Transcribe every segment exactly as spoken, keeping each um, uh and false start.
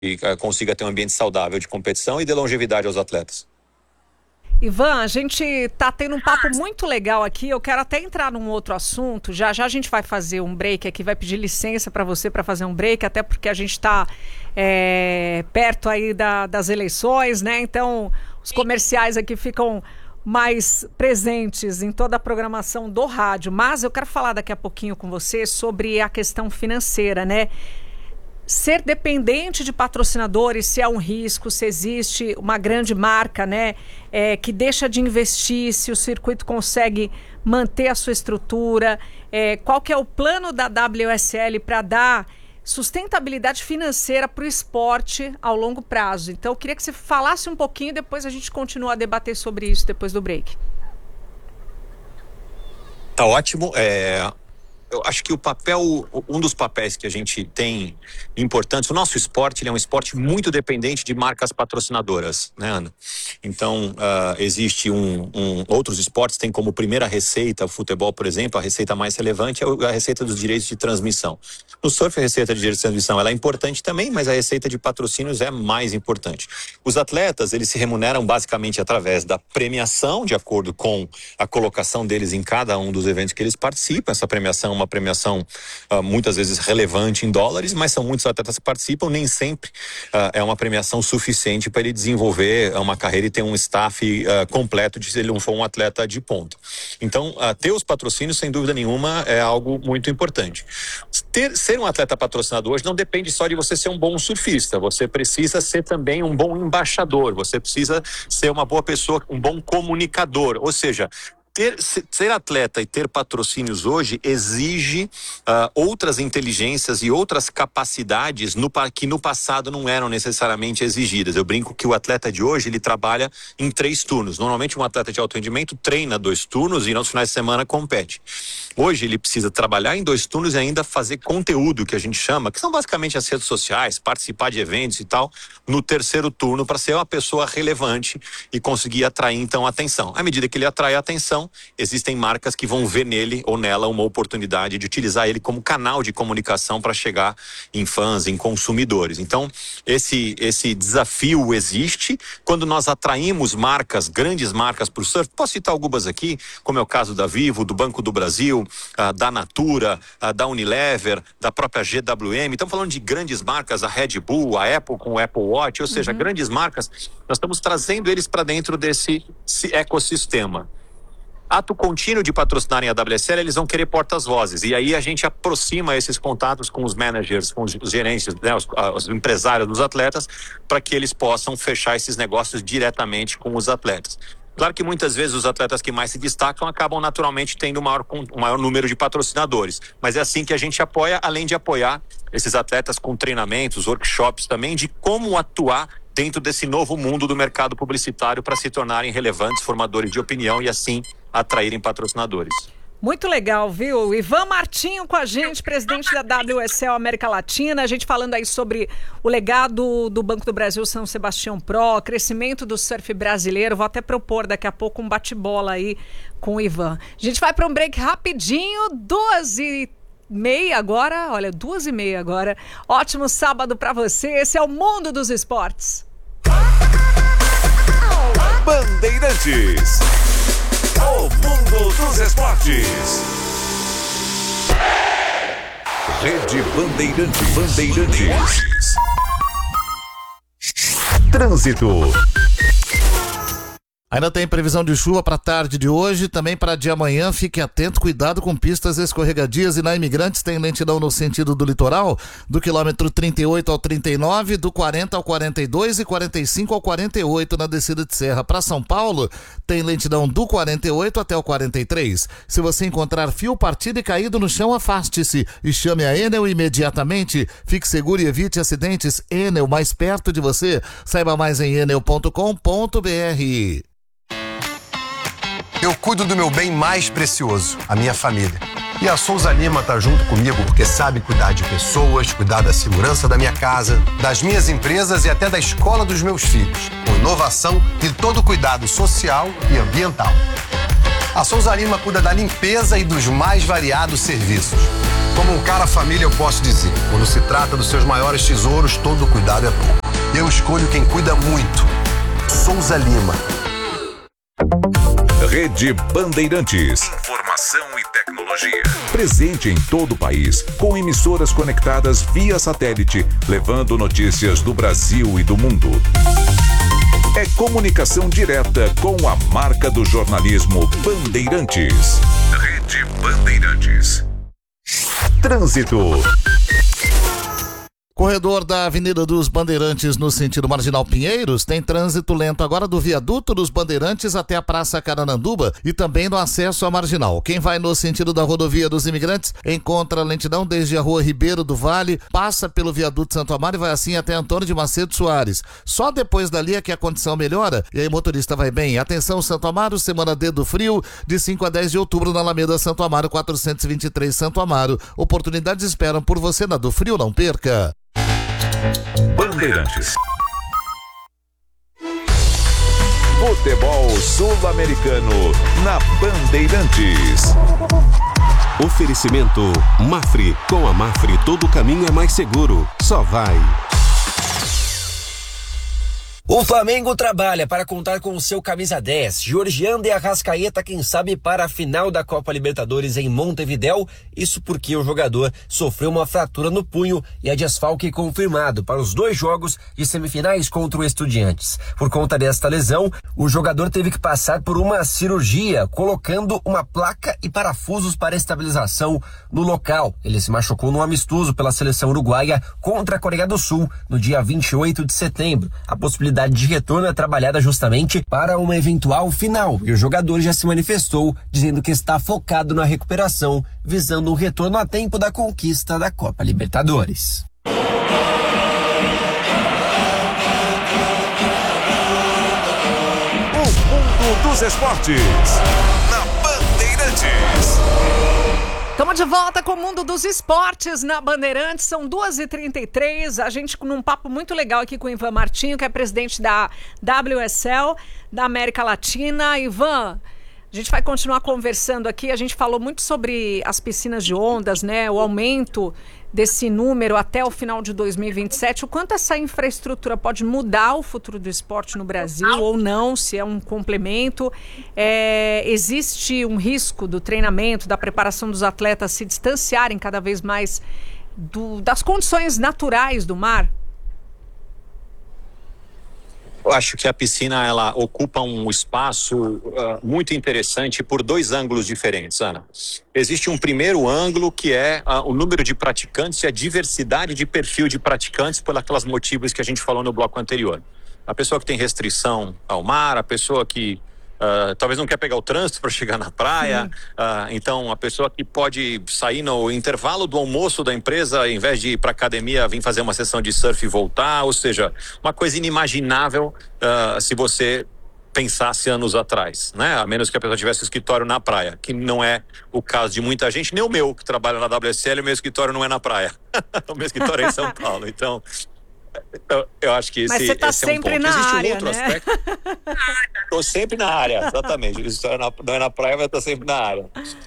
e uh, consiga ter um ambiente saudável de competição e dê longevidade aos atletas. Ivan, a gente tá tendo um papo muito legal aqui, eu quero até entrar num outro assunto, já já a gente vai fazer um break aqui, vai pedir licença para você para fazer um break, até porque a gente tá é, perto aí da, das eleições, né, então os comerciais aqui ficam mais presentes em toda a programação do rádio, mas eu quero falar daqui a pouquinho com você sobre a questão financeira, né? Ser dependente de patrocinadores, se é um risco, se existe uma grande marca, né, é, que deixa de investir, se o circuito consegue manter a sua estrutura, é, qual que é o plano da W S L para dar sustentabilidade financeira para o esporte ao longo prazo. Então, eu queria que você falasse um pouquinho e depois a gente continua a debater sobre isso depois do break. Tá ótimo. É... Eu acho que o papel, um dos papéis que a gente tem importantes, o nosso esporte, ele é um esporte muito dependente de marcas patrocinadoras, né, Ana? Então, uh, existe um, um, outros esportes têm como primeira receita, o futebol, por exemplo, a receita mais relevante é a receita dos direitos de transmissão. No surf, a receita de direitos de transmissão ela é importante também, mas a receita de patrocínios é mais importante. Os atletas, eles se remuneram basicamente através da premiação, de acordo com a colocação deles em cada um dos eventos que eles participam. Essa premiação é uma premiação uh, muitas vezes relevante em dólares, mas são muitos atletas que participam, nem sempre uh, é uma premiação suficiente para ele desenvolver uma carreira e ter um staff uh, completo de se ele não for um atleta de ponta. Então, uh, ter os patrocínios, sem dúvida nenhuma, é algo muito importante. Ter, ser um atleta patrocinador hoje não depende só de você ser um bom surfista, você precisa ser também um bom embaixador, você precisa ser uma boa pessoa, um bom comunicador, ou seja, Ter, ser atleta e ter patrocínios hoje exige uh, outras inteligências e outras capacidades no, que no passado não eram necessariamente exigidas. Eu brinco que o atleta de hoje, ele trabalha em três turnos. Normalmente um atleta de alto rendimento treina dois turnos e nos finais de semana compete. Hoje ele precisa trabalhar em dois turnos e ainda fazer conteúdo, que a gente chama, que são basicamente as redes sociais, participar de eventos e tal, no terceiro turno para ser uma pessoa relevante e conseguir atrair então a atenção. À medida que ele atrai a atenção, existem marcas que vão ver nele ou nela uma oportunidade de utilizar ele como canal de comunicação para chegar em fãs, em consumidores. Então, esse, esse desafio existe quando nós atraímos marcas, grandes marcas para o surf. Posso citar algumas aqui, como é o caso da Vivo, do Banco do Brasil, uh, da Natura, uh, da Unilever, da própria G W M. Estamos falando de grandes marcas, a Red Bull, a Apple com o Apple Watch, ou seja, uhum. grandes marcas. Nós estamos trazendo eles para dentro desse ecossistema. Ato contínuo de patrocinarem a W S L, eles vão querer portas-vozes. E aí a gente aproxima esses contatos com os managers, com os gerentes, né, os, os empresários dos atletas, para que eles possam fechar esses negócios diretamente com os atletas. Claro que muitas vezes os atletas que mais se destacam acabam naturalmente tendo um maior, um maior número de patrocinadores. Mas é assim que a gente apoia, além de apoiar esses atletas com treinamentos, workshops também, de como atuar dentro desse novo mundo do mercado publicitário para se tornarem relevantes formadores de opinião e assim atraírem patrocinadores. Muito legal, viu? Ivan Martinho com a gente, presidente da W S L América Latina, a gente falando aí sobre o legado do Banco do Brasil São Sebastião Pro, crescimento do surf brasileiro. Vou até propor daqui a pouco um bate-bola aí com o Ivan. A gente vai para um break rapidinho, duas e meia agora, olha, duas e meia agora. Ótimo sábado para você, esse é o Mundo dos Esportes. Bandeirantes, o Mundo dos Esportes. Rede Bandeirante, Bandeirantes. Trânsito. Ainda tem previsão de chuva para a tarde de hoje, também para de amanhã. Fique atento, cuidado com pistas escorregadias. E na Imigrantes tem lentidão no sentido do litoral, do quilômetro trinta e oito ao trinta e nove, do quarenta ao quarenta e dois e quarenta e cinco ao quarenta e oito na descida de serra. Para São Paulo, tem lentidão do quarenta e oito até o quarenta e três. Se você encontrar fio partido e caído no chão, afaste-se e chame a Enel imediatamente. Fique seguro e evite acidentes. Enel, mais perto de você. Saiba mais em enel ponto com ponto b r. Eu cuido do meu bem mais precioso, a minha família. E a Souza Lima tá junto comigo porque sabe cuidar de pessoas, cuidar da segurança da minha casa, das minhas empresas e até da escola dos meus filhos, com inovação e todo cuidado social e ambiental. A Souza Lima cuida da limpeza e dos mais variados serviços. Como um cara família, eu posso dizer, quando se trata dos seus maiores tesouros, todo cuidado é pouco. Eu escolho quem cuida muito. Souza Lima. Rede Bandeirantes. Informação e tecnologia. Presente em todo o país, com emissoras conectadas via satélite, levando notícias do Brasil e do mundo. É comunicação direta com a marca do jornalismo Bandeirantes. Rede Bandeirantes. Trânsito. Corredor da Avenida dos Bandeirantes no sentido Marginal Pinheiros tem trânsito lento agora do viaduto dos Bandeirantes até a Praça Carananduba e também no acesso à Marginal. Quem vai no sentido da Rodovia dos Imigrantes encontra lentidão desde a Rua Ribeiro do Vale, passa pelo viaduto Santo Amaro e vai assim até Antônio de Macedo Soares. Só depois dali é que a condição melhora e aí o motorista vai bem. Atenção Santo Amaro, semana D do frio, de cinco a dez de outubro na Alameda Santo Amaro, quatrocentos e vinte e três Santo Amaro. Oportunidades esperam por você na do frio, não perca. Bandeirantes. Futebol sul-americano na Bandeirantes. Oferecimento Mafre. Com a Mafre todo caminho é mais seguro. Só vai. O Flamengo trabalha para contar com o seu camisa dez, Georgiano de Arrascaeta, quem sabe para a final da Copa Libertadores em Montevidéu. Isso porque o jogador sofreu uma fratura no punho e é desfalque confirmado para os dois jogos de semifinais contra o Estudiantes. Por conta desta lesão, o jogador teve que passar por uma cirurgia, colocando uma placa e parafusos para estabilização no local. Ele se machucou no amistoso pela seleção uruguaia contra a Coreia do Sul no dia vinte e oito de setembro. A possibilidade de retorno é trabalhada justamente para uma eventual final e o jogador já se manifestou dizendo que está focado na recuperação, visando um retorno a tempo da conquista da Copa Libertadores. O mundo dos esportes na Bandeirantes. Estamos de volta com o Mundo dos Esportes na Bandeirantes, são duas e trinta e três, a gente num papo muito legal aqui com o Ivan Martinho, que é presidente da W S L, da América Latina. Ivan, a gente vai continuar conversando aqui, a gente falou muito sobre as piscinas de ondas, né, o aumento desse número até o final de dois mil e vinte e sete, o quanto essa infraestrutura pode mudar o futuro do esporte no Brasil ou não, se é um complemento. É, existe um risco do treinamento, da preparação dos atletas se distanciarem cada vez mais do, das condições naturais do mar? Eu acho que a piscina ela ocupa um espaço uh, muito interessante por dois ângulos diferentes, Ana. Existe um primeiro ângulo que é uh, o número de praticantes e a diversidade de perfil de praticantes por aquelas motivos que a gente falou no bloco anterior. A pessoa que tem restrição ao mar, a pessoa que Uh, talvez não quer pegar o trânsito para chegar na praia, uh, então a pessoa que pode sair no intervalo do almoço da empresa, em vez de ir para academia, vir fazer uma sessão de surf e voltar, ou seja, uma coisa inimaginável uh, se você pensasse anos atrás, né? A menos que a pessoa tivesse escritório na praia, que não é o caso de muita gente, nem o meu, que trabalha na W S L, o meu escritório não é na praia, o meu escritório é em São Paulo, então... Eu, eu acho que esse, Mas você tá esse sempre é um ponto. na Existe área, um outro né? aspecto. Estou sempre na área, exatamente. Não é na praia, mas estou sempre na área.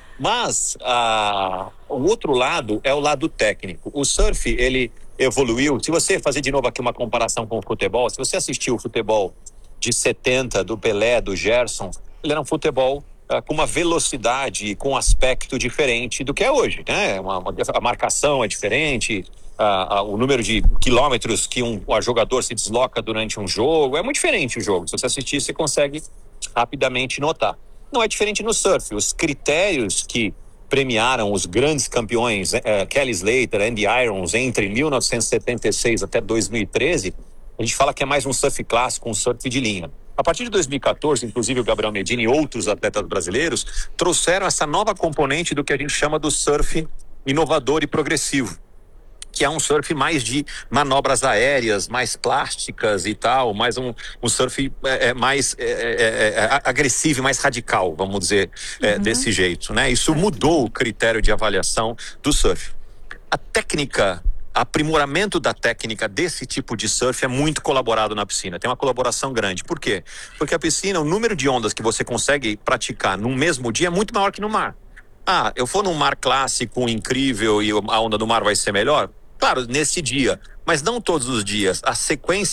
Mas ah, o outro lado é o lado técnico. O surf, ele evoluiu. Se você fazer de novo aqui uma comparação com o futebol, se você assistiu o futebol de setenta, do Pelé, do Gerson, ele era um futebol ah, com uma velocidade e com um aspecto diferente do que é hoje, né? Uma, uma, a marcação é diferente. Uh, uh, o número de quilômetros que um, um jogador se desloca durante um jogo, é muito diferente o jogo. Se você assistir, você consegue rapidamente notar. Não é diferente no surf. Os critérios que premiaram os grandes campeões, uh, Kelly Slater, Andy Irons, entre mil novecentos e setenta e seis até dois mil e treze, a gente fala que é mais um surf clássico, um surf de linha. A partir de dois mil e quatorze, inclusive o Gabriel Medina e outros atletas brasileiros trouxeram essa nova componente do que a gente chama do surf inovador e progressivo, que é um surf mais de manobras aéreas, mais plásticas e tal, mais um, um surf é, é, mais é, é, é, agressivo, mais radical, vamos dizer, é, uhum. desse jeito, né? Isso mudou o critério de avaliação do surf. A técnica, aprimoramento da técnica desse tipo de surf é muito colaborado na piscina, tem uma colaboração grande. Por quê? Porque a piscina, o número de ondas que você consegue praticar no mesmo dia é muito maior que no mar. Ah, eu for num mar clássico, incrível, e a onda do mar vai ser melhor? Claro, nesse dia. Mas não todos os dias. A sequência